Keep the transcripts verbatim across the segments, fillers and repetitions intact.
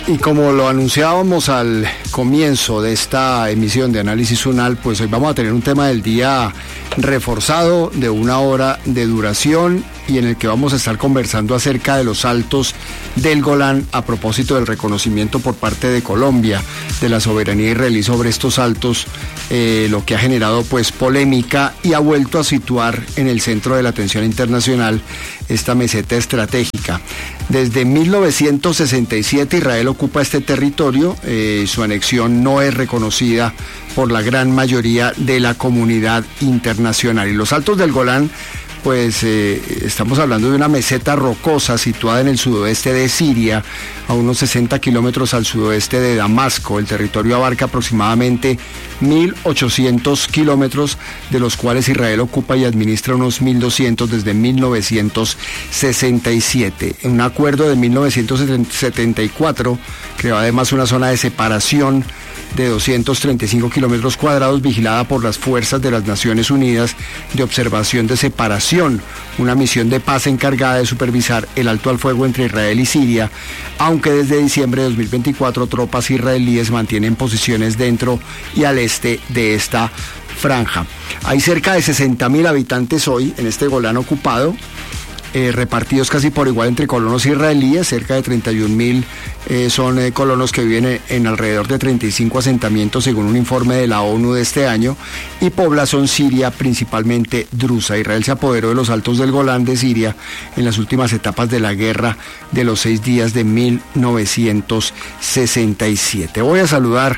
Y como lo anunciábamos al comienzo de esta emisión de Análisis UNAL, pues hoy vamos a tener un tema del día reforzado de una hora de duración y en el que vamos a estar conversando acerca de los altos del Golán a propósito del reconocimiento por parte de Colombia de la soberanía israelí sobre estos altos, eh, lo que ha generado pues polémica y ha vuelto a situar en el centro de la atención internacional esta meseta estratégica. Desde mil novecientos sesenta y siete Israel ocupa este territorio, eh, su anexión no es reconocida por la gran mayoría de la comunidad internacional. Y los altos del Golán, pues eh, estamos hablando de una meseta rocosa situada en el sudoeste de Siria, a unos sesenta kilómetros al sudoeste de Damasco. El territorio abarca aproximadamente mil ochocientos kilómetros, de los cuales Israel ocupa y administra unos mil doscientos desde mil novecientos sesenta y siete. Un acuerdo de mil novecientos setenta y cuatro creó además una zona de separación de doscientos treinta y cinco kilómetros cuadrados vigilada por las fuerzas de las Naciones Unidas de Observación de Separación, una misión de paz encargada de supervisar el alto al fuego entre Israel y Siria, aunque desde diciembre de dos mil veinticuatro tropas israelíes mantienen posiciones dentro y al este de esta franja. Hay cerca de sesenta mil habitantes hoy en este Golán ocupado, Eh, repartidos casi por igual entre colonos israelíes. Cerca de treinta y un mil eh, son eh, colonos que viven en, en alrededor de treinta y cinco asentamientos según un informe de la ONU de este año, y población siria principalmente drusa. Israel se apoderó de los altos del Golán de Siria en las últimas etapas de la guerra de los seis días de mil novecientos sesenta y siete. Voy a saludar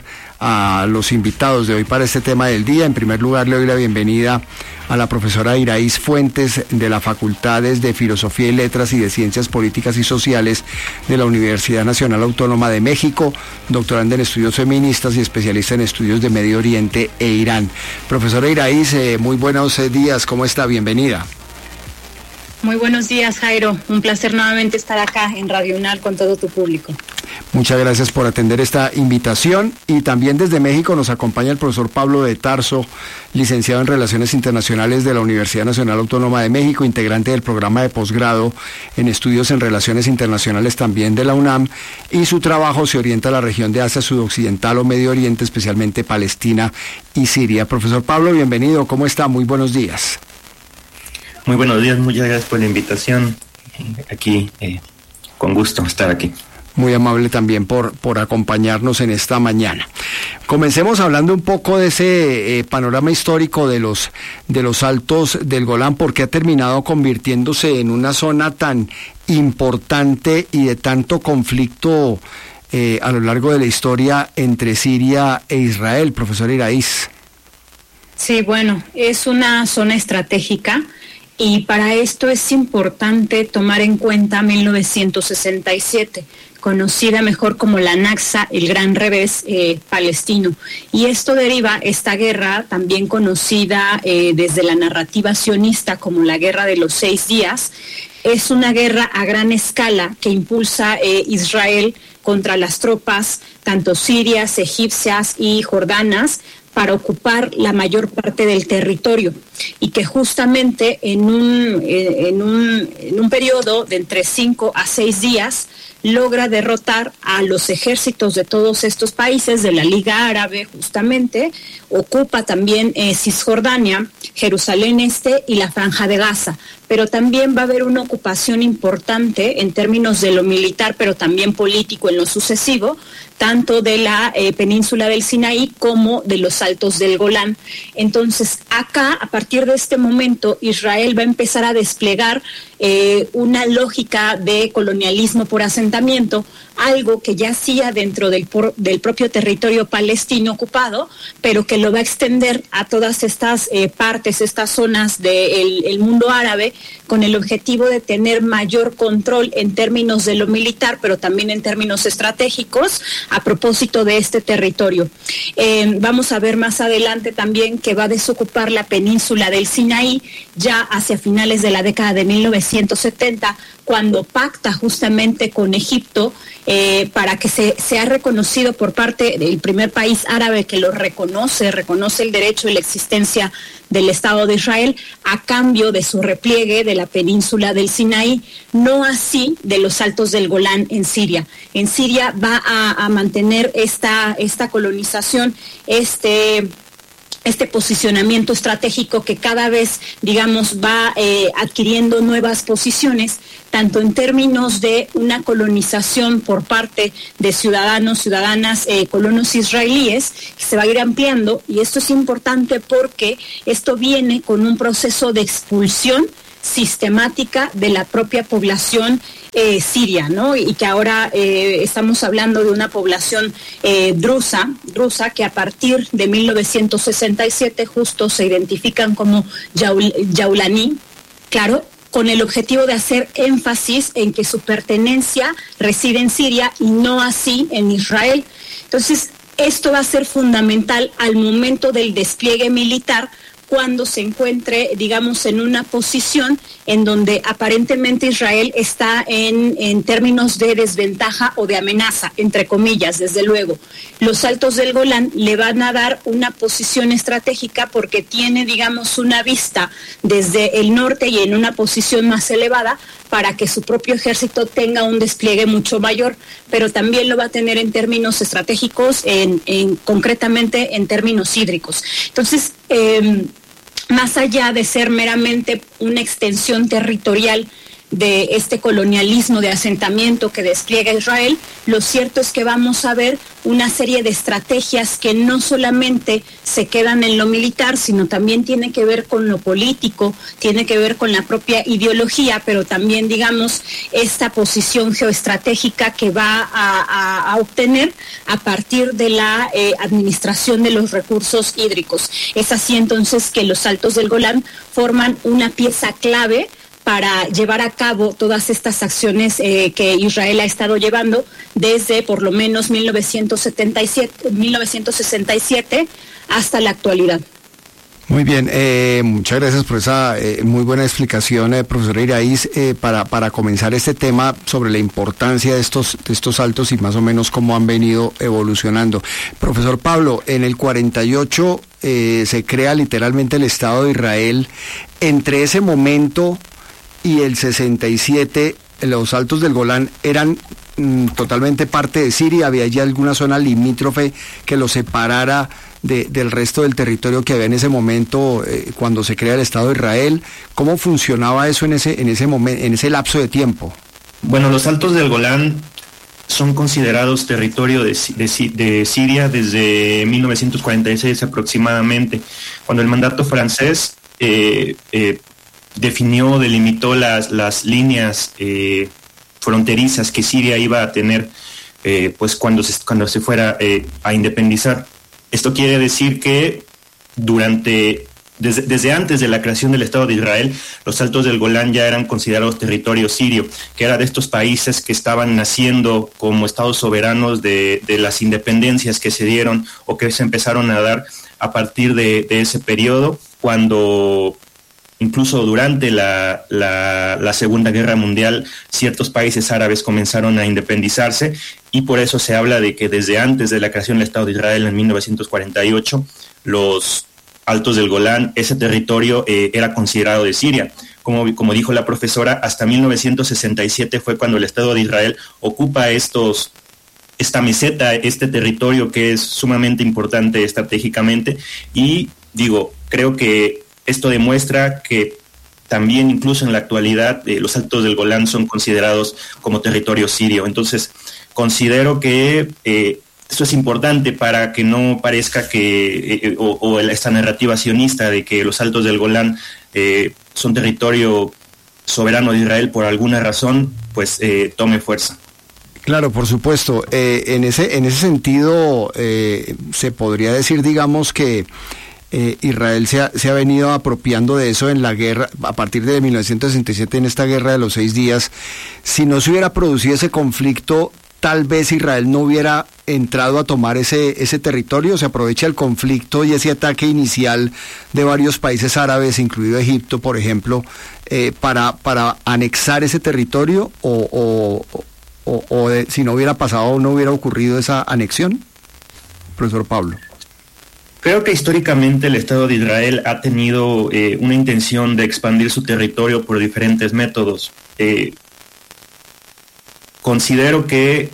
a los invitados de hoy para este tema del día. En primer lugar, le doy la bienvenida a la profesora Iraíz Fuentes de las Facultades de Filosofía y Letras y de Ciencias Políticas y Sociales de la Universidad Nacional Autónoma de México, doctoranda en estudios feministas y especialista en estudios de Medio Oriente e Irán. Profesora Iraíz, eh, muy buenos días, ¿cómo está? Bienvenida. Muy buenos días, Jairo. Un placer nuevamente estar acá en Radio UNAL con todo tu público. Muchas gracias por atender esta invitación. Y también desde México nos acompaña el profesor Pablo de Tarso, licenciado en Relaciones Internacionales de la Universidad Nacional Autónoma de México, integrante del programa de posgrado en Estudios en Relaciones Internacionales también de la UNAM, y su trabajo se orienta a la región de Asia Sudoccidental o Medio Oriente, especialmente Palestina y Siria. Profesor Pablo, bienvenido. ¿Cómo está? Muy buenos días. Muy buenos días, muchas gracias por la invitación. Aquí, eh, con gusto estar aquí. Muy amable también por, por acompañarnos en esta mañana. Comencemos hablando un poco de ese eh, panorama histórico de los, de los altos del Golán, porque ha terminado convirtiéndose en una zona tan importante y de tanto conflicto eh, a lo largo de la historia entre Siria e Israel. Profesor Iraíz. Sí, bueno, es una zona estratégica. Y para esto es importante tomar en cuenta mil novecientos sesenta y siete, conocida mejor como la Nakba, el gran revés eh, palestino. Y esto deriva, esta guerra, también conocida eh, desde la narrativa sionista como la Guerra de los Seis Días, es una guerra a gran escala que impulsa eh, Israel contra las tropas, tanto sirias, egipcias y jordanas, para ocupar la mayor parte del territorio, y que justamente en un, en un, en un periodo de entre cinco a seis días logra derrotar a los ejércitos de todos estos países de la Liga Árabe. Justamente ocupa también eh, Cisjordania, Jerusalén Este y la Franja de Gaza, pero también va a haber una ocupación importante en términos de lo militar, pero también político en lo sucesivo, tanto de la eh, península del Sinaí como de los altos del Golán. Entonces, acá, a partir de este momento, Israel va a empezar a desplegar eh, una lógica de colonialismo por asentamiento, algo que ya hacía dentro del, por, del propio territorio palestino ocupado, pero que lo va a extender a todas estas eh, partes, estas zonas del el mundo árabe, con el objetivo de tener mayor control en términos de lo militar, pero también en términos estratégicos, a propósito de este territorio. Eh, vamos a ver más adelante también que va a desocupar la península del Sinaí ya hacia finales de la década de mil novecientos setenta cuando pacta justamente con Egipto eh, para que se sea reconocido por parte del primer país árabe que lo reconoce, reconoce el derecho y la existencia del Estado de Israel a cambio de su repliegue de la península del Sinaí, no así de los Altos del Golán en Siria. En Siria va a, a mantener esta, esta colonización, este... este posicionamiento estratégico que cada vez, digamos, va eh, adquiriendo nuevas posiciones, tanto en términos de una colonización por parte de ciudadanos, ciudadanas, eh, colonos israelíes, que se va a ir ampliando, y esto es importante porque esto viene con un proceso de expulsión sistemática de la propia población eh, siria, ¿no? Y que ahora eh, estamos hablando de una población eh, drusa, drusa, que a partir de mil novecientos sesenta y siete justo se identifican como yaul, yaulaní, claro, con el objetivo de hacer énfasis en que su pertenencia reside en Siria y no así en Israel. Entonces, esto va a ser fundamental al momento del despliegue militar, cuando se encuentre, digamos, en una posición en donde aparentemente Israel está en, en términos de desventaja o de amenaza, entre comillas, desde luego. Los Altos del Golán le van a dar una posición estratégica porque tiene, digamos, una vista desde el norte y en una posición más elevada para que su propio ejército tenga un despliegue mucho mayor, pero también lo va a tener en términos estratégicos, en, en concretamente en términos hídricos. Entonces, eh, más allá de ser meramente una extensión territorial de este colonialismo de asentamiento que despliega Israel, lo cierto es que vamos a ver una serie de estrategias que no solamente se quedan en lo militar, sino también tiene que ver con lo político, tiene que ver con la propia ideología, pero también, digamos, esta posición geoestratégica que va a, a, a obtener a partir de la eh, administración de los recursos hídricos. Es así entonces que los Altos del Golán forman una pieza clave para llevar a cabo todas estas acciones eh, que Israel ha estado llevando desde por lo menos mil novecientos setenta y siete, mil novecientos sesenta y siete hasta la actualidad. Muy bien, eh, muchas gracias por esa eh, muy buena explicación, eh, profesora Iraíz, eh, para, para comenzar este tema sobre la importancia de estos, de estos altos y más o menos cómo han venido evolucionando. Profesor Pablo, en el cuarenta y ocho eh, se crea literalmente el Estado de Israel. Entre ese momento y el sesenta y siete, los Altos del Golán eran mm, totalmente parte de Siria. ¿Había allí alguna zona limítrofe que los separara de, del resto del territorio que había en ese momento eh, cuando se crea el Estado de Israel? ¿Cómo funcionaba eso en ese, en ese momento, en ese lapso de tiempo? Bueno, los Altos del Golán son considerados territorio de, de, de Siria desde mil novecientos cuarenta y seis aproximadamente, cuando el mandato francés eh, eh, definió, delimitó las, las líneas eh, fronterizas que Siria iba a tener eh, pues cuando se, cuando se fuera eh, a independizar. Esto quiere decir que durante desde, desde antes de la creación del Estado de Israel, los Altos del Golán ya eran considerados territorio sirio, que era de estos países que estaban naciendo como estados soberanos de, de las independencias que se dieron o que se empezaron a dar a partir de, de ese periodo, cuando incluso durante la, la, la Segunda Guerra Mundial, ciertos países árabes comenzaron a independizarse, y por eso se habla de que desde antes de la creación del Estado de Israel en mil novecientos cuarenta y ocho, los Altos del Golán, ese territorio eh, era considerado de Siria. Como, como dijo la profesora, hasta mil novecientos sesenta y siete fue cuando el Estado de Israel ocupa estos esta meseta, este territorio que es sumamente importante estratégicamente, y digo, creo que esto demuestra que también incluso en la actualidad eh, los Altos del Golán son considerados como territorio sirio. Entonces, considero que eh, esto es importante para que no parezca que, eh, o, o esta narrativa sionista de que los Altos del Golán eh, son territorio soberano de Israel por alguna razón, pues eh, tome fuerza. Claro, por supuesto. Eh, en ese, en ese sentido, eh, se podría decir, digamos, que Eh, Israel se ha, se ha venido apropiando de eso en la guerra, a partir de mil novecientos sesenta y siete, en esta guerra de los seis días. Si no se hubiera producido ese conflicto, tal vez Israel no hubiera entrado a tomar ese, ese territorio? ¿Se aprovecha el conflicto y ese ataque inicial de varios países árabes, incluido Egipto, por ejemplo, eh, para, para anexar ese territorio? ¿O, o, o, o de, si no hubiera pasado, no hubiera ocurrido esa anexión? Profesor Pablo. Creo que históricamente el Estado de Israel ha tenido eh, una intención de expandir su territorio por diferentes métodos. Eh, considero que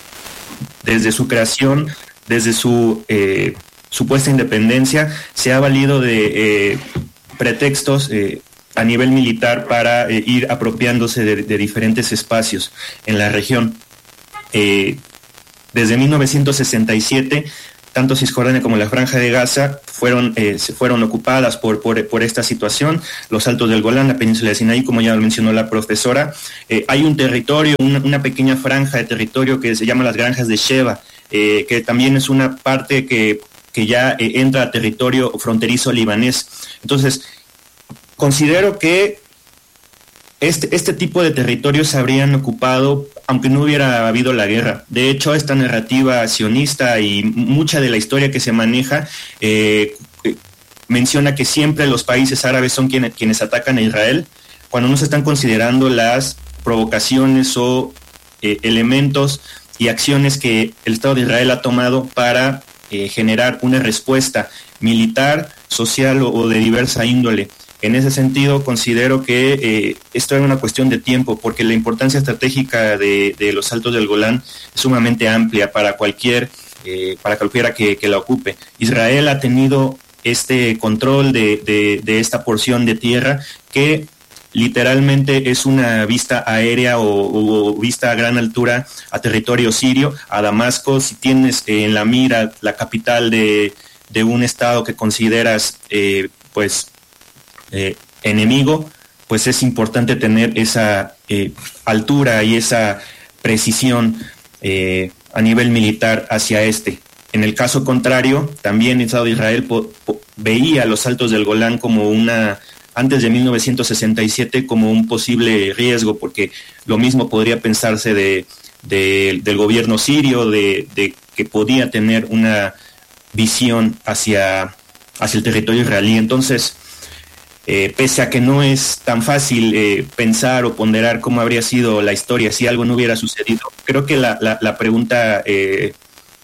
desde su creación, desde su eh, supuesta independencia, se ha valido de eh, pretextos eh, a nivel militar para eh, ir apropiándose de, de diferentes espacios en la región. Eh, desde mil novecientos sesenta y siete, tanto Cisjordania como la Franja de Gaza fueron, eh, fueron ocupadas por, por, por esta situación. Los Altos del Golán, la península de Sinaí, como ya lo mencionó la profesora. Eh, hay un territorio, una, una pequeña franja de territorio que se llama las Granjas de Sheva, eh, que también es una parte que, que ya eh, entra a territorio fronterizo libanés. Entonces, considero que Este, este tipo de territorios se habrían ocupado aunque no hubiera habido la guerra. De hecho, esta narrativa sionista y mucha de la historia que se maneja eh, menciona que siempre los países árabes son quienes, quienes atacan a Israel, cuando no se están considerando las provocaciones o eh, elementos y acciones que el Estado de Israel ha tomado para eh, generar una respuesta militar, social o, o de diversa índole. En ese sentido, considero que eh, esto era una cuestión de tiempo, porque la importancia estratégica de, de los Altos del Golán es sumamente amplia para cualquier, eh, para cualquiera que, que la ocupe. Israel ha tenido este control de, de, de esta porción de tierra que literalmente es una vista aérea o, o vista a gran altura a territorio sirio, a Damasco. Si tienes eh, en la mira la capital de, de un estado que consideras, eh, pues, Eh, enemigo, pues es importante tener esa eh, altura y esa precisión eh, a nivel militar hacia este. En el caso contrario, también el Estado de Israel po, po, veía los Altos del Golán como una, antes de mil novecientos sesenta y siete, como un posible riesgo, porque lo mismo podría pensarse de, de, del gobierno sirio, de, de que podía tener una visión hacia, hacia el territorio israelí. Entonces, Eh, pese a que no es tan fácil eh, pensar o ponderar cómo habría sido la historia si algo no hubiera sucedido, creo que la, la, la pregunta eh,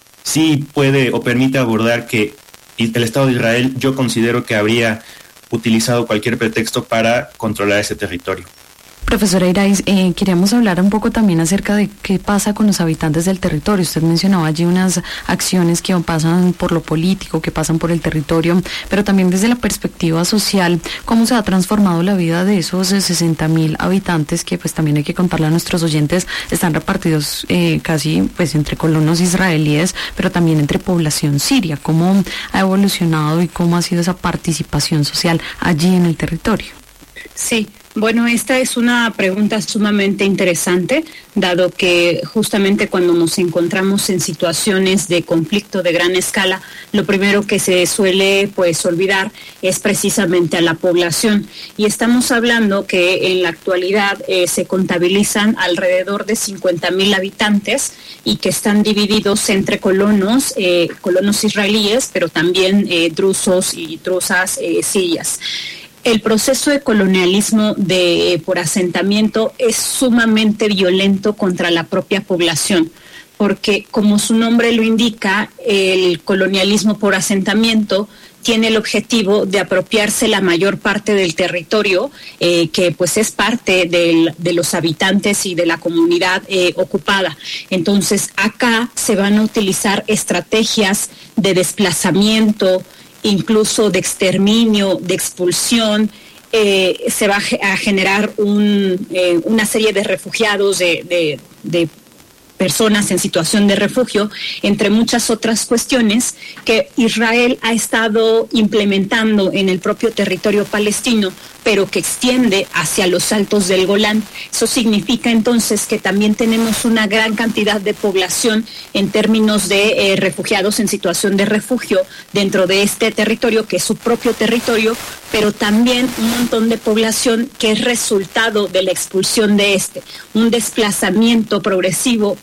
sí puede o permite abordar que el Estado de Israel, yo considero que habría utilizado cualquier pretexto para controlar ese territorio. Profesora Irais, eh, queríamos hablar un poco también acerca de qué pasa con los habitantes del territorio. Usted mencionaba allí unas acciones que pasan por lo político, que pasan por el territorio, pero también desde la perspectiva social, ¿cómo se ha transformado la vida de esos sesenta mil habitantes que, pues también hay que contarle a nuestros oyentes, están repartidos eh, casi pues entre colonos israelíes, pero también entre población siria? ¿Cómo ha evolucionado y cómo ha sido esa participación social allí en el territorio? Sí. Bueno, esta es una pregunta sumamente interesante, dado que justamente cuando nos encontramos en situaciones de conflicto de gran escala, lo primero que se suele pues olvidar es precisamente a la población. Y estamos hablando que en la actualidad eh, se contabilizan alrededor de cincuenta mil habitantes y que están divididos entre colonos, eh, colonos israelíes, pero también eh, drusos y drusas eh, sirias. El proceso de colonialismo de, por asentamiento es sumamente violento contra la propia población, porque como su nombre lo indica, el colonialismo por asentamiento tiene el objetivo de apropiarse la mayor parte del territorio, eh, que pues es parte del, de los habitantes y de la comunidad eh, ocupada. Entonces acá se van a utilizar estrategias de desplazamiento, incluso de exterminio, de expulsión. Eh, se va a generar un, eh, una serie de refugiados, de, de, de personas en situación de refugio, entre muchas otras cuestiones que Israel ha estado implementando en el propio territorio palestino, pero que extiende hacia los Altos del Golán. Eso significa entonces que también tenemos una gran cantidad de población en términos de eh, refugiados en situación de refugio dentro de este territorio, que es su propio territorio, pero también un montón de población que es resultado de la expulsión de este, un desplazamiento progresivo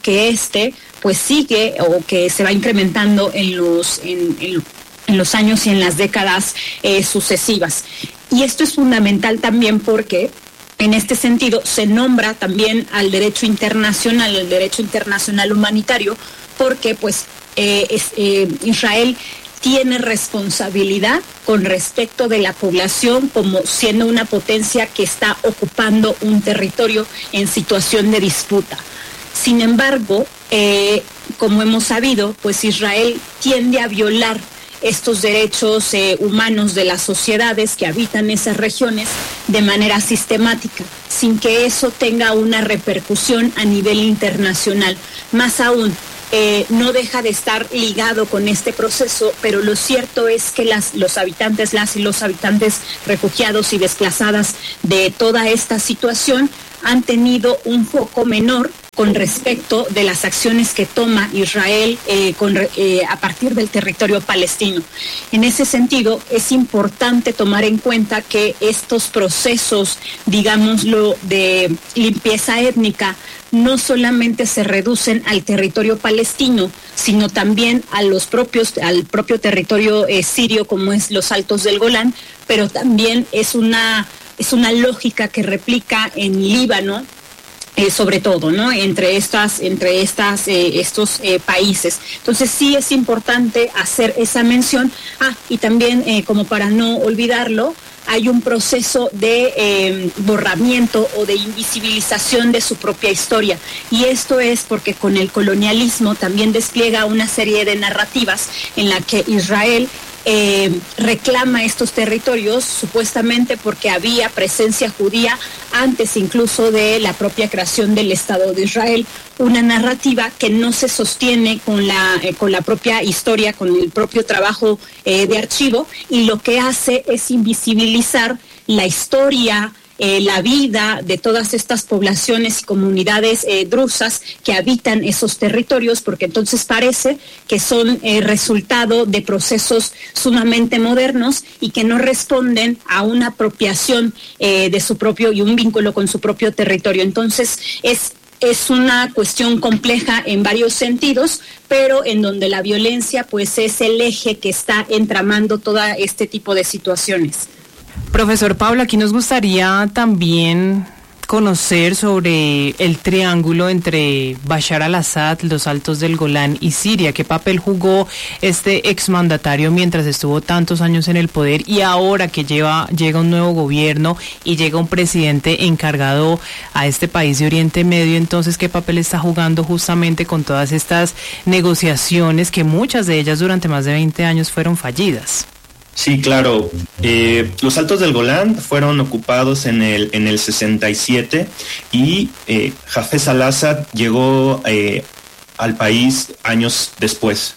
que este pues sigue o que se va incrementando en los en, en, en los años y en las décadas eh, sucesivas. Y esto es fundamental también porque en este sentido se nombra también al derecho internacional, el derecho internacional humanitario, porque pues eh, es, eh, Israel tiene responsabilidad con respecto de la población como siendo una potencia que está ocupando un territorio en situación de disputa. Sin embargo, eh, como hemos sabido, pues Israel tiende a violar estos derechos eh, humanos de las sociedades que habitan esas regiones de manera sistemática, sin que eso tenga una repercusión a nivel internacional. Más aún, eh, no deja de estar ligado con este proceso, pero lo cierto es que las, los habitantes, las y los habitantes refugiados y desplazadas de toda esta situación han tenido un foco menor con respecto de las acciones que toma Israel eh, con, eh, a partir del territorio palestino. En ese sentido, es importante tomar en cuenta que estos procesos, digámoslo, de limpieza étnica, no solamente se reducen al territorio palestino, sino también a los propios, al propio territorio eh, sirio, como es los Altos del Golán, pero también es una, es una lógica que replica en Líbano, Eh, sobre todo, ¿no? Entre estas, entre estas, eh, estos eh, países. Entonces sí es importante hacer esa mención. Ah, y también, eh, como para no olvidarlo, hay un proceso de eh, borramiento o de invisibilización de su propia historia. Y esto es porque con el colonialismo también despliega una serie de narrativas en la que Israel Eh, reclama estos territorios supuestamente porque había presencia judía antes incluso de la propia creación del Estado de Israel, una narrativa que no se sostiene con la, eh, con la propia historia, con el propio trabajo eh, de archivo, y lo que hace es invisibilizar la historia, Eh, la vida de todas estas poblaciones y comunidades eh, drusas que habitan esos territorios, porque entonces parece que son eh, resultado de procesos sumamente modernos y que no responden a una apropiación eh, de su propio y un vínculo con su propio territorio. Entonces es Es una cuestión compleja en varios sentidos, pero en donde la violencia pues es el eje que está entramando todo este tipo de situaciones. Profesor Pablo, aquí nos gustaría también conocer sobre el triángulo entre Bashar al-Assad, los Altos del Golán y Siria. ¿Qué papel jugó este exmandatario mientras estuvo tantos años en el poder y ahora que lleva, llega un nuevo gobierno y llega un presidente encargado a este país de Oriente Medio? Entonces, ¿qué papel está jugando justamente con todas estas negociaciones que muchas de ellas durante más de veinte años fueron fallidas? Sí, claro. Eh, los Altos del Golán fueron ocupados en el en el sesenta y siete y eh, Hafez al-Assad llegó eh, al país años después.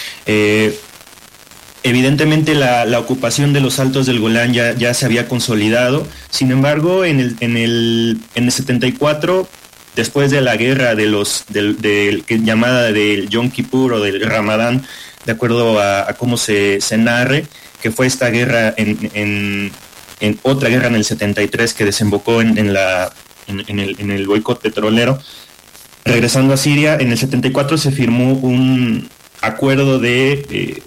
Eh, evidentemente la, la ocupación de los Altos del Golán ya, ya se había consolidado. Sin embargo, en el en el en el setenta y cuatro, después de la guerra de los del, del que llamada del Yom Kippur o del Ramadán, de acuerdo a, a cómo se, se narre, que fue esta guerra en, en, en otra guerra en el setenta y tres que desembocó en, en, la, en, en, el, en el boicot petrolero. Regresando a Siria, en el setenta y cuatro se firmó un acuerdo de, de,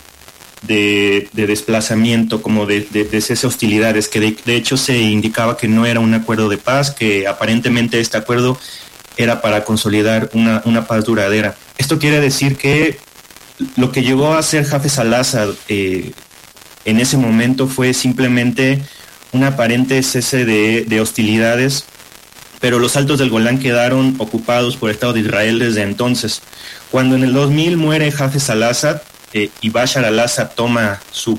de, de desplazamiento, como de, de, de cese hostilidades, que de, de hecho se indicaba que no era un acuerdo de paz, que aparentemente este acuerdo era para consolidar una, una paz duradera. Esto quiere decir que lo que llegó a hacer Hafez al-Assad eh, en ese momento fue simplemente un aparente cese de, de hostilidades, pero los Altos del Golán quedaron ocupados por el Estado de Israel desde entonces. Cuando en el dos mil muere Hafez al-Assad eh, y Bashar al-Assad toma su,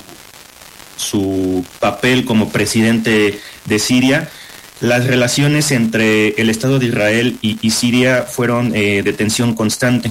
su papel como presidente de Siria, las relaciones entre el Estado de Israel y, y Siria fueron eh, de tensión constante.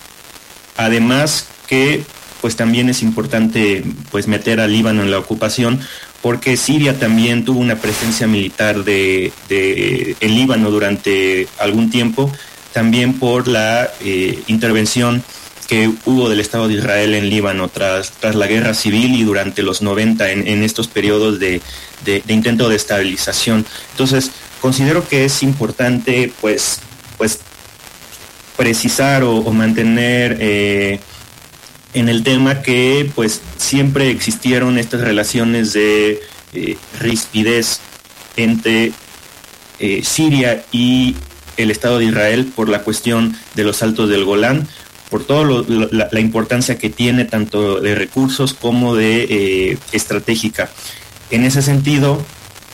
Además que pues también es importante pues meter al Líbano en la ocupación, porque Siria también tuvo una presencia militar de, de el Líbano durante algún tiempo, también por la eh, intervención que hubo del Estado de Israel en Líbano tras, tras la guerra civil y durante los noventa en, en estos periodos de, de, de intento de estabilización. Entonces, considero que es importante pues, pues precisar o, o mantener eh, en el tema que pues siempre existieron estas relaciones de eh, rispidez entre eh, Siria y el Estado de Israel por la cuestión de los Altos del Golán, por toda la, la importancia que tiene tanto de recursos como de eh, estratégica. En ese sentido,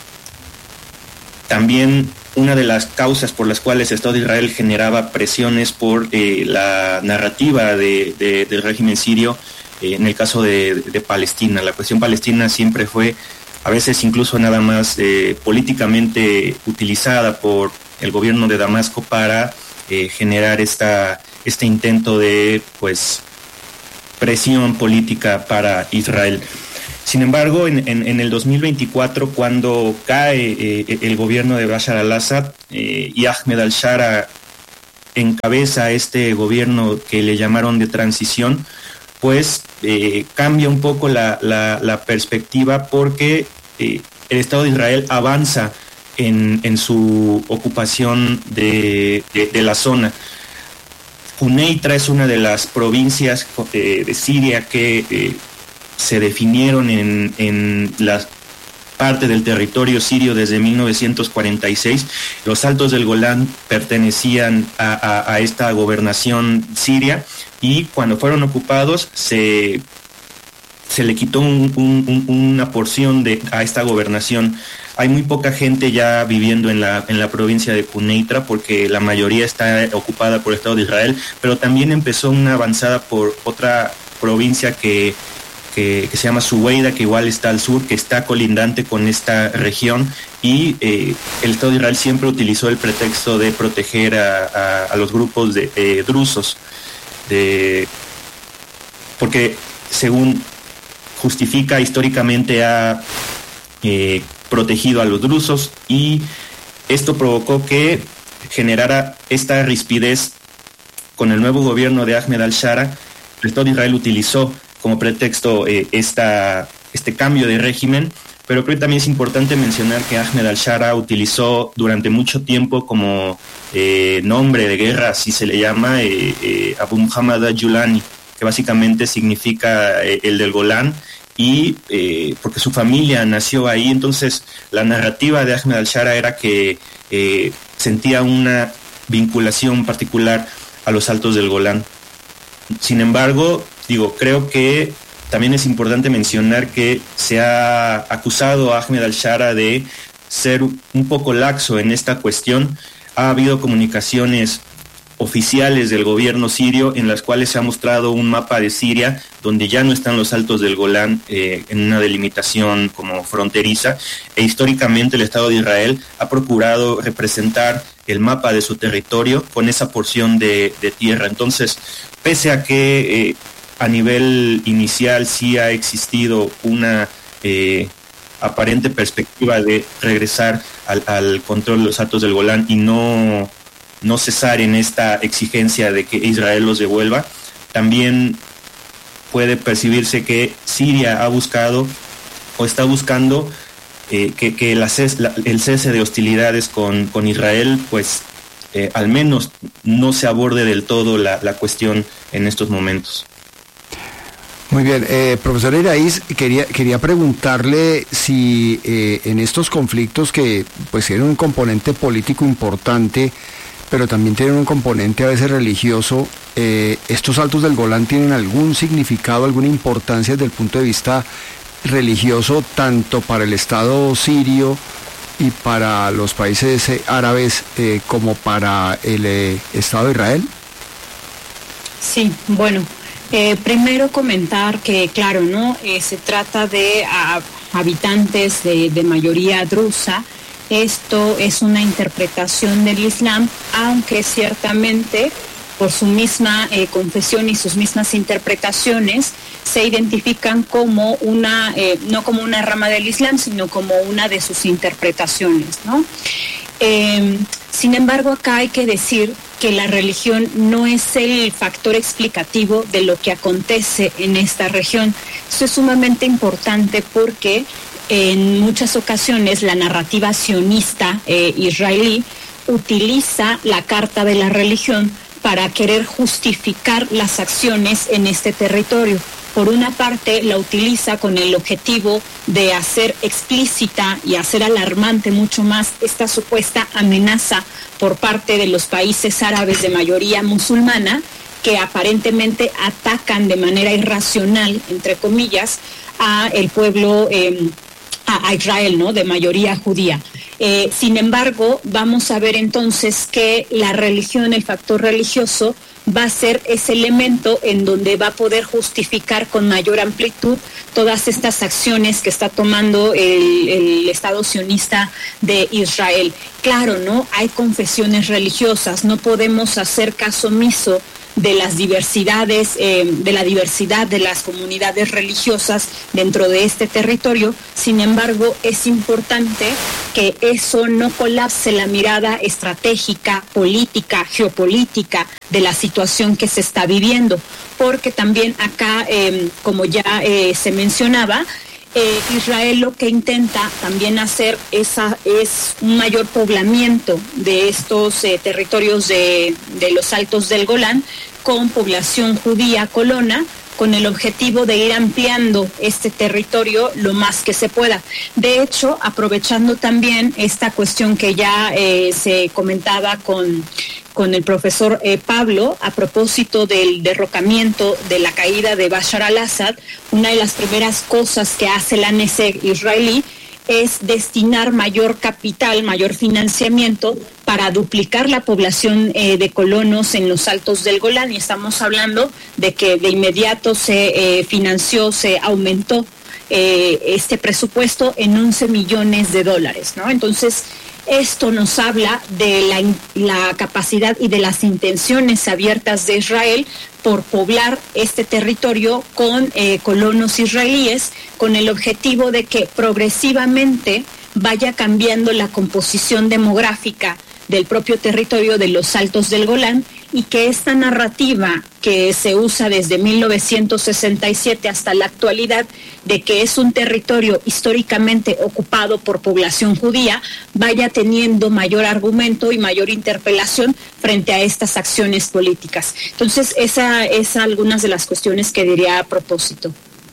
también una de las causas por las cuales el Estado de Israel generaba presiones por eh, la narrativa de, de, del régimen sirio, eh, en el caso de, de Palestina. La cuestión palestina siempre fue, a veces incluso nada más eh, políticamente utilizada por el gobierno de Damasco para eh, generar esta, este intento de pues presión política para Israel. Sin embargo, en, en, en el dos mil veinticuatro, cuando cae eh, el gobierno de Bashar al-Assad eh, y Ahmed al-Shara encabeza este gobierno que le llamaron de transición, pues eh, cambia un poco la, la, la perspectiva, porque eh, el Estado de Israel avanza en, en su ocupación de, de, de la zona. Quneitra es una de las provincias eh, de Siria que eh, se definieron en, en la parte del territorio sirio desde mil novecientos cuarenta y seis. Los Altos del Golán pertenecían a, a, a esta gobernación siria, y cuando fueron ocupados se, se le quitó un, un, una porción de, a esta gobernación. Hay muy poca gente ya viviendo en la, en la provincia de Quneitra, porque la mayoría está ocupada por el Estado de Israel, pero también empezó una avanzada por otra provincia que Que, que se llama Suweida, que igual está al sur, que está colindante con esta región, y eh, el Estado de Israel siempre utilizó el pretexto de proteger a, a, a los grupos de eh, drusos, de, porque según justifica, históricamente ha eh, protegido a los drusos, y esto provocó que generara esta rispidez con el nuevo gobierno de Ahmed al-Shara. El Estado de Israel utilizó como pretexto eh, esta, este cambio de régimen, pero creo que también es importante mencionar que Ahmed al-Shara utilizó durante mucho tiempo como eh, nombre de guerra, así se le llama, eh, eh, Abu Muhammad al-Julani, que básicamente significa eh, el del Golán, y eh, porque su familia nació ahí. Entonces la narrativa de Ahmed al-Shara era que eh, sentía una vinculación particular a los Altos del Golán. Sin embargo, digo, creo que también es importante mencionar que se ha acusado a Ahmed al-Shara de ser un poco laxo en esta cuestión. Ha habido comunicaciones oficiales del gobierno sirio en las cuales se ha mostrado un mapa de Siria donde ya no están los Altos del Golán eh, en una delimitación como fronteriza, e históricamente el Estado de Israel ha procurado representar el mapa de su territorio con esa porción de, de tierra. Entonces, pese a que eh, a nivel inicial sí ha existido una eh, aparente perspectiva de regresar al, al control de los Altos del Golán y no, no cesar en esta exigencia de que Israel los devuelva, también puede percibirse que Siria ha buscado o está buscando eh, que, que la ces, la, el cese de hostilidades con, con Israel, pues eh, al menos no se aborde del todo la, la cuestión en estos momentos. Muy bien, eh, profesor Iraiz, quería quería preguntarle si eh, en estos conflictos que pues tienen un componente político importante, pero también tienen un componente a veces religioso, eh, ¿estos Altos del Golán tienen algún significado, alguna importancia desde el punto de vista religioso, tanto para el Estado sirio y para los países eh, árabes eh, como para el eh, Estado de Israel? Sí, bueno. Eh, primero comentar que, claro, ¿no? Eh, se trata de a, habitantes de, de mayoría drusa. Esto es una interpretación del Islam, aunque ciertamente por su misma eh, confesión y sus mismas interpretaciones se identifican como una, eh, no como una rama del Islam, sino como una de sus interpretaciones, ¿no? Eh, sin embargo, acá hay que decir que la religión no es el factor explicativo de lo que acontece en esta región. Esto es sumamente importante porque en muchas ocasiones la narrativa sionista eh, israelí utiliza la carta de la religión para querer justificar las acciones en este territorio. Por una parte, la utiliza con el objetivo de hacer explícita y hacer alarmante mucho más esta supuesta amenaza por parte de los países árabes de mayoría musulmana, que aparentemente atacan de manera irracional, entre comillas, a el pueblo, eh, a Israel, ¿no?, de mayoría judía. Eh, sin embargo, vamos a ver entonces que la religión, el factor religioso, va a ser ese elemento en donde va a poder justificar con mayor amplitud todas estas acciones que está tomando el, el Estado sionista de Israel. Claro, ¿no? Hay confesiones religiosas, no podemos hacer caso omiso de las diversidades, eh, de la diversidad de las comunidades religiosas dentro de este territorio. Sin embargo, es importante que eso no colapse la mirada estratégica, política, geopolítica de la situación que se está viviendo, porque también acá, eh, como ya eh, se mencionaba, Eh, Israel lo que intenta también hacer es, a, es un mayor poblamiento de estos eh, territorios de, de los Altos del Golán con población judía colona, con el objetivo de ir ampliando este territorio lo más que se pueda. De hecho, aprovechando también esta cuestión que ya eh, se comentaba con, con el profesor eh, Pablo, a propósito del derrocamiento, de la caída de Bashar al-Assad, una de las primeras cosas que hace la N S E israelí es destinar mayor capital, mayor financiamiento para duplicar la población eh, de colonos en los Altos del Golán, y estamos hablando de que de inmediato se eh, financió, se aumentó eh, este presupuesto en once millones de dólares, ¿no? Entonces, esto nos habla de la, la capacidad y de las intenciones abiertas de Israel por poblar este territorio con eh, colonos israelíes, con el objetivo de que progresivamente vaya cambiando la composición demográfica del propio territorio de los Altos del Golán, y que esta narrativa que se usa desde mil novecientos sesenta y siete hasta la actualidad, de que es un territorio históricamente ocupado por población judía, vaya teniendo mayor argumento y mayor interpelación frente a estas acciones políticas. Entonces, esa es algunas de las cuestiones que diría a propósito.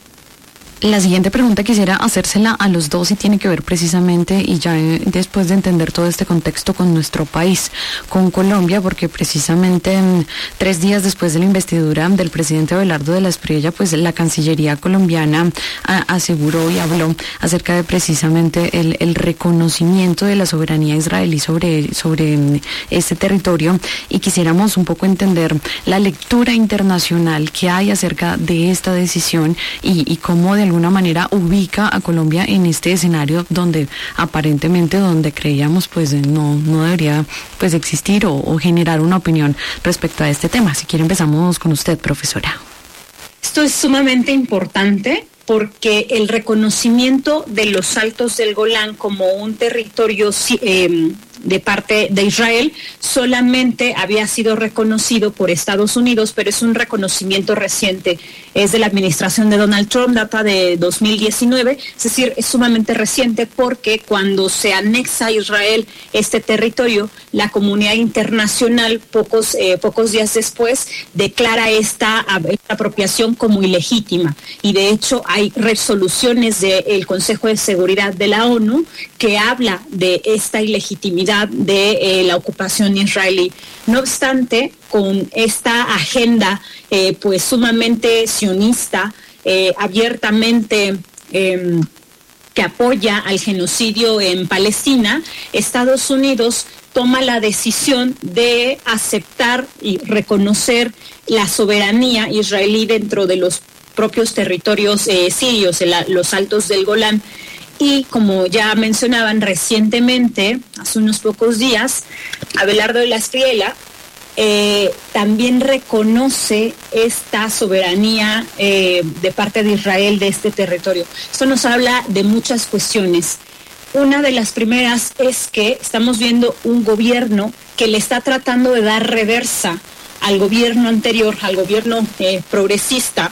La siguiente pregunta quisiera hacérsela a los dos y tiene que ver precisamente, y ya después de entender todo este contexto, con nuestro país, con Colombia, porque precisamente tres días después de la investidura del presidente Abelardo de la Espriella, pues la Cancillería colombiana a, aseguró y habló acerca de precisamente el, el reconocimiento de la soberanía israelí sobre, sobre este territorio, y quisiéramos un poco entender la lectura internacional que hay acerca de esta decisión y, y cómo de alguna manera ubica a Colombia en este escenario donde aparentemente, donde creíamos pues no, no debería pues existir o, o generar una opinión respecto a este tema. Si quiere empezamos con usted, profesora. Esto es sumamente importante porque el reconocimiento de los Altos del Golán como un territorio eh, de parte de Israel solamente había sido reconocido por Estados Unidos, pero es un reconocimiento reciente, es de la administración de Donald Trump, data de dos mil diecinueve, es decir, es sumamente reciente porque cuando se anexa a Israel este territorio, la comunidad internacional pocos, eh, pocos días después declara esta, esta apropiación como ilegítima, y de hecho hay resoluciones del Consejo de Seguridad de la ONU que habla de esta ilegitimidad de eh, la ocupación israelí. No obstante, con esta agenda eh, pues sumamente sionista, eh, abiertamente eh, que apoya al genocidio en Palestina, Estados Unidos toma la decisión de aceptar y reconocer la soberanía israelí dentro de los propios territorios eh, sirios, en la, los Altos del Golán. Y como ya mencionaban recientemente, hace unos pocos días, Abelardo de la Espriella eh, también reconoce esta soberanía eh, de parte de Israel de este territorio. Esto nos habla de muchas cuestiones. Una de las primeras es que estamos viendo un gobierno que le está tratando de dar reversa al gobierno anterior, al gobierno eh, progresista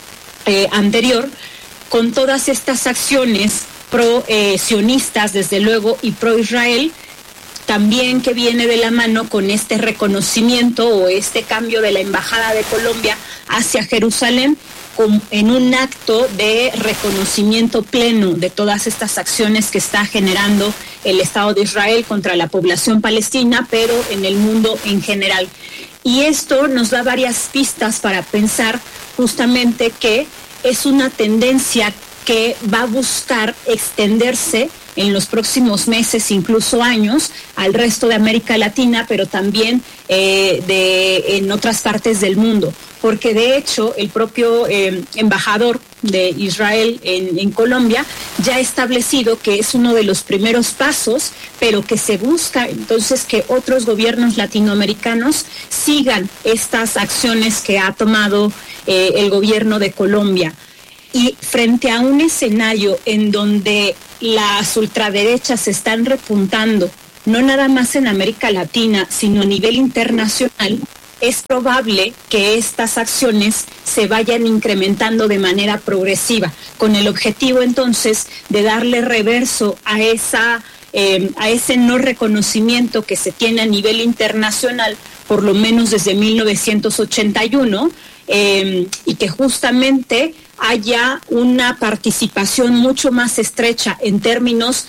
eh, anterior, con todas estas acciones pro-sionistas, eh, desde luego, y pro-Israel, también que viene de la mano con este reconocimiento o este cambio de la Embajada de Colombia hacia Jerusalén, en un acto de reconocimiento pleno de todas estas acciones que está generando el Estado de Israel contra la población palestina, pero en el mundo en general. Y esto nos da varias pistas para pensar justamente que es una tendencia que va a buscar extenderse en los próximos meses, incluso años, al resto de América Latina, pero también eh, de, en otras partes del mundo. Porque de hecho el propio eh, embajador de Israel en, en Colombia ya ha establecido que es uno de los primeros pasos, pero que se busca entonces que otros gobiernos latinoamericanos sigan estas acciones que ha tomado eh, el gobierno de Colombia. Y frente a un escenario en donde las ultraderechas se están repuntando, no nada más en América Latina, sino a nivel internacional, es probable que estas acciones se vayan incrementando de manera progresiva, con el objetivo entonces de darle reverso a esa eh, a ese no reconocimiento que se tiene a nivel internacional, por lo menos desde mil novecientos ochenta y uno, eh, y que justamente haya una participación mucho más estrecha en términos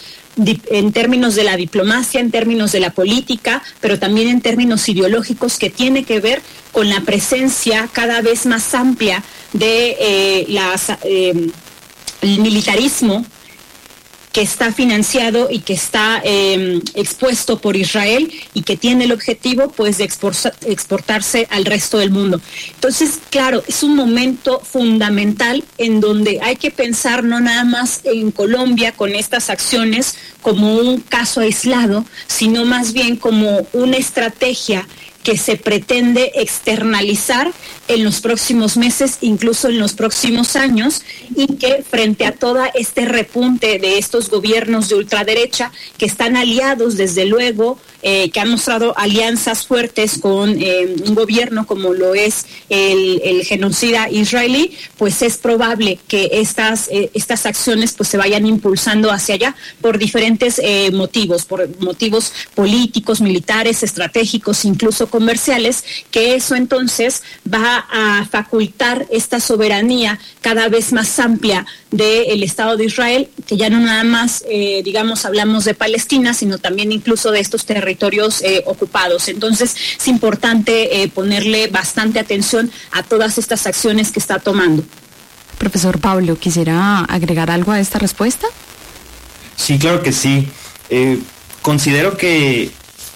en términos de la diplomacia, en términos de la política, pero también en términos ideológicos, que tiene que ver con la presencia cada vez más amplia de eh, las, eh, el militarismo que está financiado y que está eh, expuesto por Israel y que tiene el objetivo pues de exportar, exportarse al resto del mundo. Entonces, claro, es un momento fundamental en donde hay que pensar no nada más en Colombia con estas acciones como un caso aislado, sino más bien como una estrategia que se pretende externalizar en los próximos meses, incluso en los próximos años, y que frente a todo este repunte de estos gobiernos de ultraderecha que están aliados, desde luego, eh, que han mostrado alianzas fuertes con eh, un gobierno como lo es el, el genocida israelí, pues es probable que estas, eh, estas acciones pues se vayan impulsando hacia allá por diferentes eh, motivos, por motivos políticos, militares, estratégicos, incluso comerciales, que eso entonces va a facultar esta soberanía cada vez más amplia del Estado de Israel, que ya no nada más, eh, digamos, hablamos de Palestina, sino también incluso de estos territorios eh, ocupados. Entonces es importante eh, ponerle bastante atención a todas estas acciones que está tomando. Profesor Pablo, ¿quisiera agregar algo a esta respuesta? Sí, claro que sí. Eh, considero que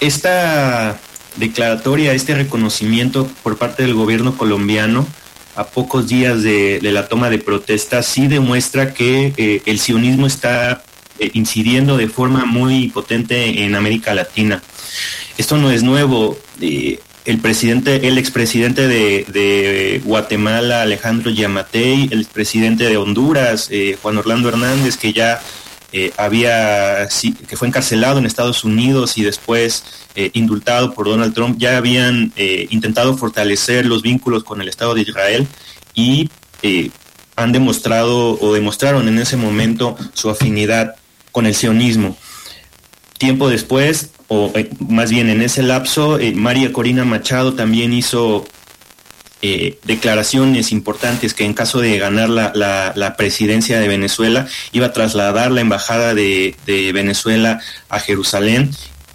esta declaratoria, este reconocimiento por parte del gobierno colombiano a pocos días de, de la toma de protesta sí demuestra que eh, el sionismo está eh, incidiendo de forma muy potente en América Latina. Esto no es nuevo. Eh, el presidente, el expresidente de, de Guatemala, Alejandro Yamatei, el expresidente de Honduras, eh, Juan Orlando Hernández, que ya Eh, había que fue encarcelado en Estados Unidos y después eh, indultado por Donald Trump, ya habían eh, intentado fortalecer los vínculos con el Estado de Israel y eh, han demostrado o demostraron en ese momento su afinidad con el sionismo. Tiempo después, o eh, más bien en ese lapso, eh, María Corina Machado también hizo Eh, declaraciones importantes que en caso de ganar la, la, la presidencia de Venezuela iba a trasladar la embajada de, de Venezuela a Jerusalén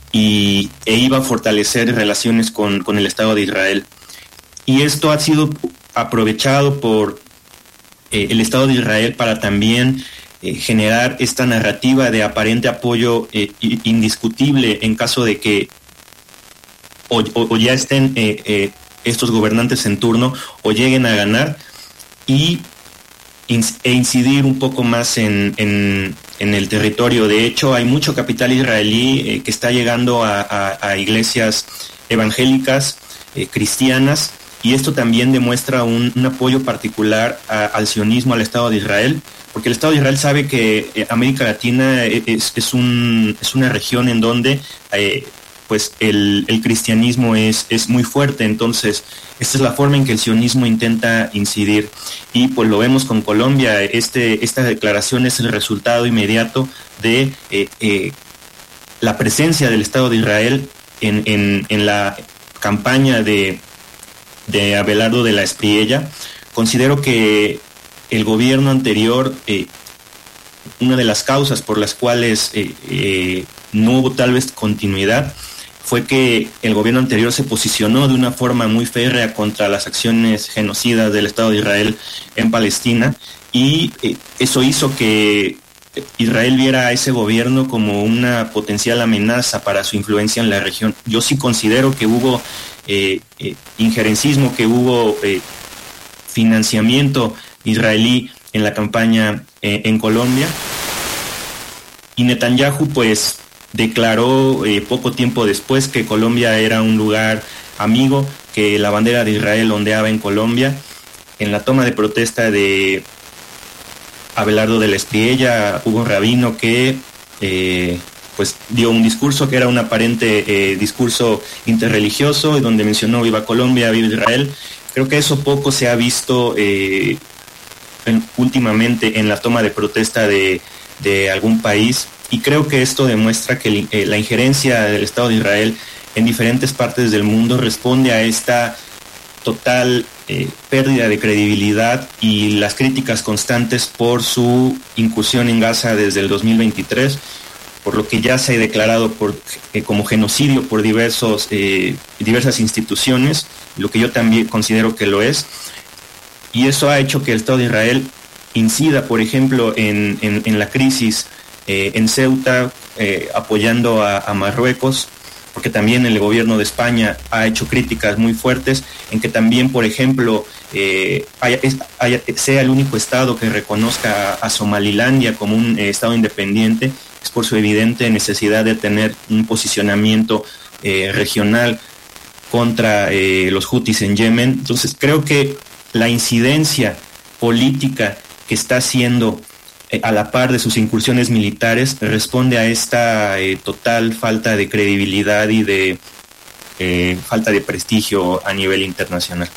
y, e iba a fortalecer relaciones con, con el Estado de Israel. Y esto ha sido aprovechado por eh, el Estado de Israel para también eh, generar esta narrativa de aparente apoyo eh, indiscutible en caso de que o, o, o ya estén eh, eh, estos gobernantes en turno o lleguen a ganar y e incidir un poco más en, en, en el territorio. De hecho, hay mucho capital israelí eh, que está llegando a, a, a iglesias evangélicas, eh, cristianas, y esto también demuestra un, un apoyo particular a, al sionismo, al Estado de Israel, porque el Estado de Israel sabe que eh, América Latina es, es, un, es una región en donde eh, pues el, el cristianismo es, es muy fuerte. Entonces esta es la forma en que el sionismo intenta incidir, y pues lo vemos con Colombia. Este, esta declaración es el resultado inmediato de eh, eh, la presencia del Estado de Israel en, en, en la campaña de, de Abelardo de la Espriella. Considero que el gobierno anterior, eh, una de las causas por las cuales eh, eh, no hubo tal vez continuidad, fue que el gobierno anterior se posicionó de una forma muy férrea contra las acciones genocidas del Estado de Israel en Palestina, y eh, eso hizo que Israel viera a ese gobierno como una potencial amenaza para su influencia en la región. Yo sí considero que hubo eh, eh, injerencismo, que hubo eh, financiamiento israelí en la campaña eh, en Colombia, y Netanyahu pues declaró eh, poco tiempo después que Colombia era un lugar amigo, que la bandera de Israel ondeaba en Colombia. En la toma de protesta de Abelardo de la Espriella hubo un rabino que eh, pues dio un discurso que era un aparente eh, discurso interreligioso, y donde mencionó viva Colombia, viva Israel. Creo que eso poco se ha visto eh, en, últimamente en la toma de protesta de, de algún país, y creo que esto demuestra que eh, la injerencia del Estado de Israel en diferentes partes del mundo responde a esta total eh, pérdida de credibilidad y las críticas constantes por su incursión en Gaza desde el dos mil veintitrés, por lo que ya se ha declarado por, eh, como genocidio por diversos, eh, diversas instituciones, lo que yo también considero que lo es, y eso ha hecho que el Estado de Israel incida, por ejemplo, en, en, en la crisis eh, en Ceuta, eh, apoyando a, a Marruecos, porque también el gobierno de España ha hecho críticas muy fuertes en que también, por ejemplo, eh, haya, haya, sea el único estado que reconozca a, a Somalilandia como un eh, estado independiente, es por su evidente necesidad de tener un posicionamiento eh, regional contra eh, los hutis en Yemen. Entonces creo que la incidencia política que está haciendo eh, a la par de sus incursiones militares responde a esta eh, total falta de credibilidad y de eh, falta de prestigio a nivel internacional.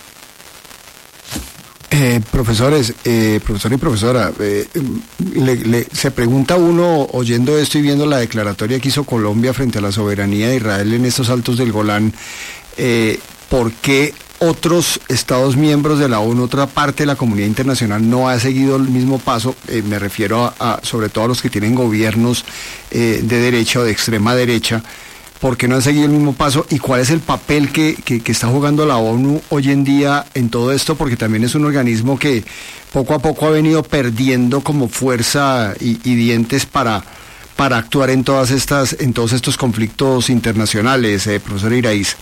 Eh, profesores, eh, profesor y profesora, eh, le, le, se pregunta uno, oyendo esto y viendo la declaratoria que hizo Colombia frente a la soberanía de Israel en estos altos del Golán, eh, ¿por qué otros Estados miembros de la ONU, otra parte de la comunidad internacional, no ha seguido el mismo paso? Eh, me refiero a, a, sobre todo a los que tienen gobiernos eh, de derecha o de extrema derecha. ¿Por qué no han seguido el mismo paso? ¿Y cuál es el papel que, que, que está jugando la ONU hoy en día en todo esto? Porque también es un organismo que poco a poco ha venido perdiendo como fuerza y, y dientes para, para actuar en todas estas, en todos estos conflictos internacionales, eh, profesor Iraiz.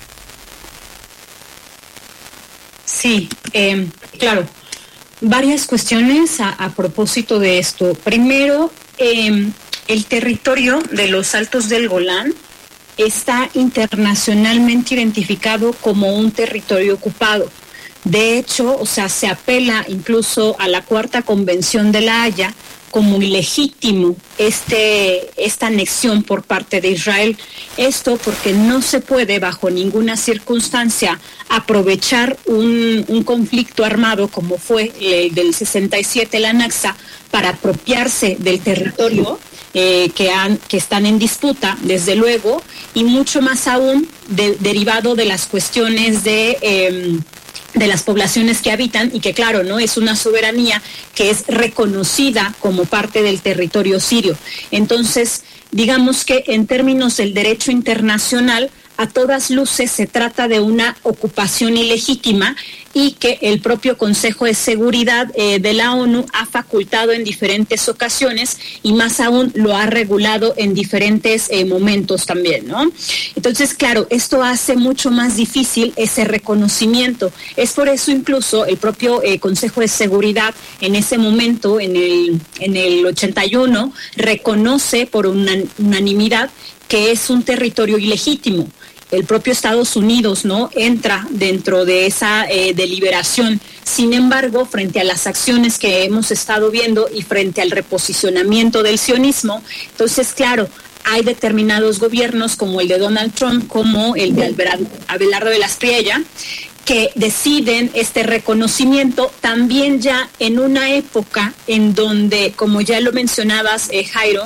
Sí, eh, claro. Varias cuestiones a, a propósito de esto. Primero, eh, el territorio de los Altos del Golán está internacionalmente identificado como un territorio ocupado. De hecho, o sea, se apela incluso a la Cuarta Convención de la Haya como ilegítimo este, esta anexión por parte de Israel. Esto porque no se puede bajo ninguna circunstancia aprovechar un, un conflicto armado como fue el del sesenta y siete, la Nakba, para apropiarse del territorio eh, que, han, que están en disputa, desde luego, y mucho más aún de, derivado de las cuestiones de... Eh, de las poblaciones que habitan, y que claro, no es una soberanía que es reconocida como parte del territorio sirio. Entonces, digamos que en términos del derecho internacional, a todas luces se trata de una ocupación ilegítima, y que el propio Consejo de Seguridad eh, de la ONU ha facultado en diferentes ocasiones, y más aún lo ha regulado en diferentes eh, momentos también, ¿no? Entonces, claro, esto hace mucho más difícil ese reconocimiento. Es por eso incluso el propio eh, Consejo de Seguridad en ese momento, en el, en el ochenta y uno, reconoce por una unanimidad que es un territorio ilegítimo. El propio Estados Unidos no entra dentro de esa eh, deliberación. Sin embargo, frente a las acciones que hemos estado viendo y frente al reposicionamiento del sionismo, entonces, claro, hay determinados gobiernos como el de Donald Trump, como el de Abelardo de la Espriella, que deciden este reconocimiento también ya en una época en donde, como ya lo mencionabas, eh, Jairo,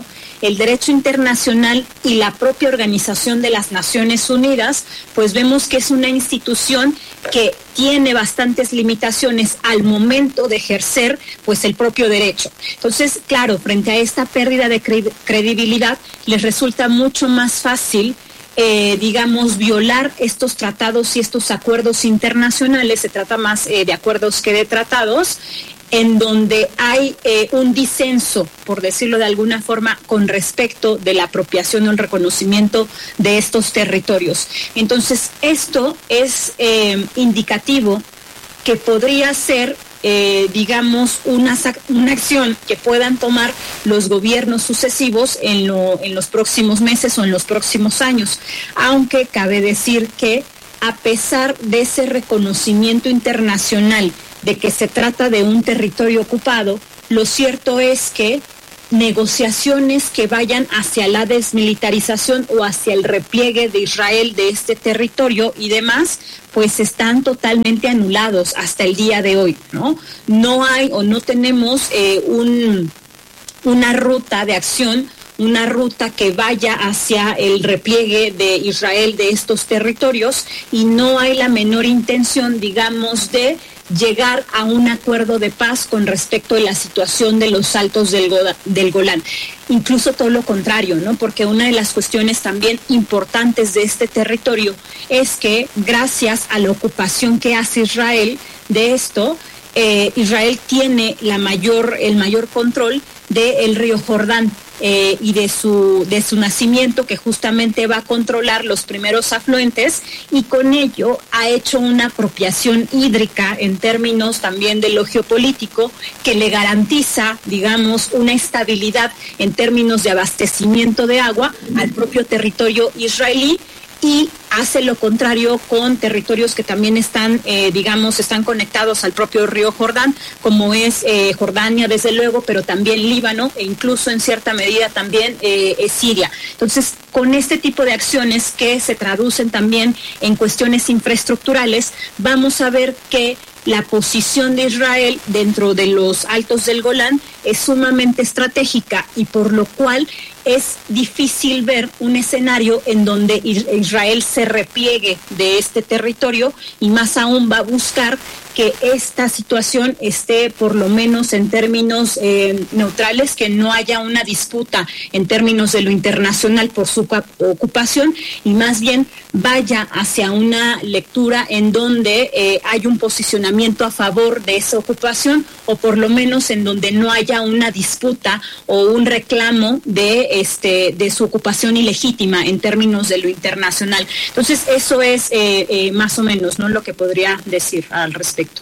el derecho internacional y la propia Organización de las Naciones Unidas, pues vemos que es una institución que tiene bastantes limitaciones al momento de ejercer pues el propio derecho. Entonces, claro, frente a esta pérdida de cre- credibilidad, les resulta mucho más fácil Eh, digamos, violar estos tratados y estos acuerdos internacionales. Se trata más eh, de acuerdos que de tratados, en donde hay eh, un disenso, por decirlo de alguna forma, con respecto de la apropiación o el reconocimiento de estos territorios. Entonces, esto es eh, indicativo que podría ser Eh, digamos, una, una acción que puedan tomar los gobiernos sucesivos en, lo, en los próximos meses o en los próximos años, aunque cabe decir que a pesar de ese reconocimiento internacional de que se trata de un territorio ocupado, lo cierto es que negociaciones que vayan hacia la desmilitarización o hacia el repliegue de Israel de este territorio y demás, pues están totalmente anulados hasta el día de hoy, ¿no? No hay o no tenemos eh, un, una ruta de acción, una ruta que vaya hacia el repliegue de Israel de estos territorios, y no hay la menor intención, digamos, de llegar a un acuerdo de paz con respecto a la situación de los altos del, Go- del Golán. Incluso todo lo contrario, ¿no? Porque una de las cuestiones también importantes de este territorio es que gracias a la ocupación que hace Israel de esto, eh, Israel tiene la mayor, el mayor control del río Jordán. Eh, y de su de su nacimiento, que justamente va a controlar los primeros afluentes, y con ello ha hecho una apropiación hídrica en términos también de lo geopolítico, que le garantiza, digamos, una estabilidad en términos de abastecimiento de agua al propio territorio israelí, y hace lo contrario con territorios que también están, eh, digamos, están conectados al propio río Jordán, como es eh, Jordania, desde luego, pero también Líbano, e incluso en cierta medida también eh, eh, Siria. Entonces, con este tipo de acciones que se traducen también en cuestiones infraestructurales, vamos a ver que la posición de Israel dentro de los altos del Golán es sumamente estratégica, y por lo cual es difícil ver un escenario en donde Israel se repliegue de este territorio, y más aún va a buscar que esta situación esté por lo menos en términos eh, neutrales, que no haya una disputa en términos de lo internacional por su ocupación, y más bien vaya hacia una lectura en donde eh, hay un posicionamiento a favor de esa ocupación, o por lo menos en donde no haya una disputa o un reclamo de este de su ocupación ilegítima en términos de lo internacional. Entonces, eso es eh, eh, más o menos, ¿no?, lo que podría decir al respecto.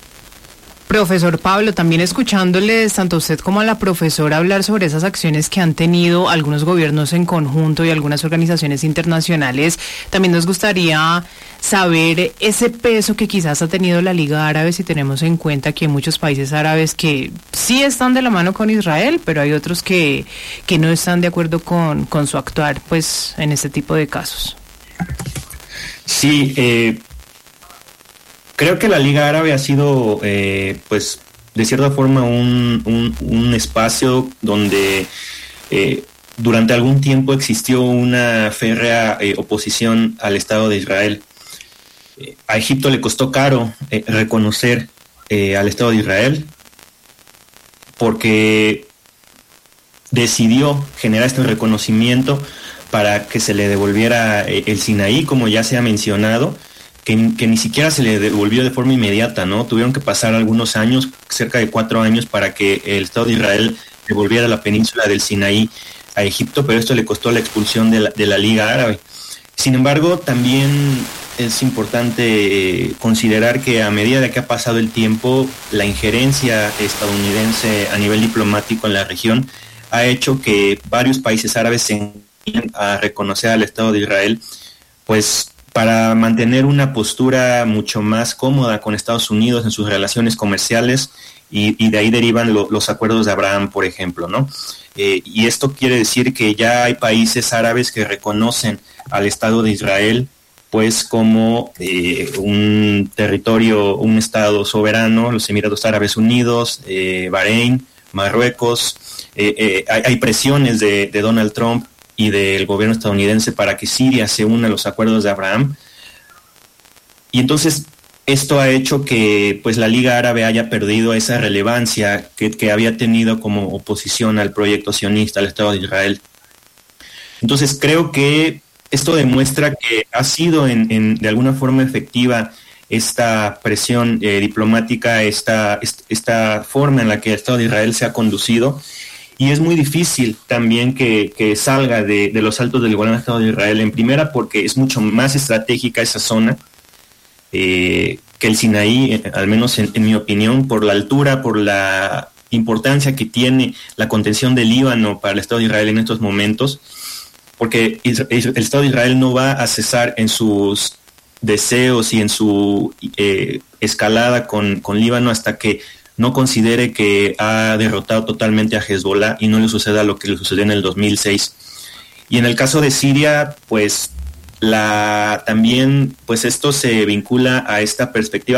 Profesor Pablo, también escuchándoles tanto a usted como a la profesora hablar sobre esas acciones que han tenido algunos gobiernos en conjunto y algunas organizaciones internacionales, también nos gustaría saber ese peso que quizás ha tenido la Liga Árabe, si tenemos en cuenta que hay muchos países árabes que sí están de la mano con Israel, pero hay otros que, que no están de acuerdo con, con su actuar, pues, en este tipo de casos. Sí, eh... creo que la Liga Árabe ha sido, eh, pues, de cierta forma un, un, un espacio donde eh, durante algún tiempo existió una férrea eh, oposición al Estado de Israel. Eh, a Egipto le costó caro eh, reconocer eh, al Estado de Israel, porque decidió generar este reconocimiento para que se le devolviera eh, el Sinaí, como ya se ha mencionado. Que, que ni siquiera se le devolvió de forma inmediata, ¿no? Tuvieron que pasar algunos años, cerca de cuatro años, para que el Estado de Israel devolviera la península del Sinaí a Egipto, pero esto le costó la expulsión de la, de la Liga Árabe. Sin embargo, también es importante eh, considerar que a medida de que ha pasado el tiempo, la injerencia estadounidense a nivel diplomático en la región ha hecho que varios países árabes se inclinen a reconocer al Estado de Israel, pues, para mantener una postura mucho más cómoda con Estados Unidos en sus relaciones comerciales, y, y de ahí derivan lo, los acuerdos de Abraham, por ejemplo, ¿no? Eh, y esto quiere decir que ya hay países árabes que reconocen al Estado de Israel, pues, como eh, un territorio, un Estado soberano, los Emiratos Árabes Unidos, eh, Bahrein, Marruecos, eh, eh, hay, hay presiones de, de Donald Trump y del gobierno estadounidense para que Siria se una a los acuerdos de Abraham. Y entonces esto ha hecho que pues la Liga Árabe haya perdido esa relevancia que, que había tenido como oposición al proyecto sionista, al Estado de Israel. Entonces creo que esto demuestra que ha sido en, en, de alguna forma efectiva esta presión eh, diplomática, esta, esta forma en la que el Estado de Israel se ha conducido, y es muy difícil también que, que salga de, de los altos del Golán al Estado de Israel, en primera porque es mucho más estratégica esa zona eh, que el Sinaí, eh, al menos en, en mi opinión, por la altura, por la importancia que tiene la contención del Líbano para el Estado de Israel en estos momentos, porque el Estado de Israel no va a cesar en sus deseos y en su eh, escalada con, con Líbano hasta que no considere que ha derrotado totalmente a Hezbollah y no le suceda lo que le sucedió en el dos mil seis. Y en el caso de Siria, pues la también pues esto se vincula a esta perspectiva